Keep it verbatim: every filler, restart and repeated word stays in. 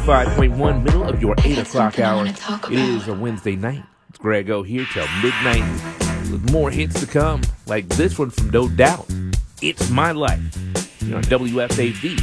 five point one, middle of your I eight got o'clock something I hour. wanna talk It is a about. Wednesday night. It's Greg O here till midnight with more hits to come, like this one from No Doubt. It's My Life. You're on W F A V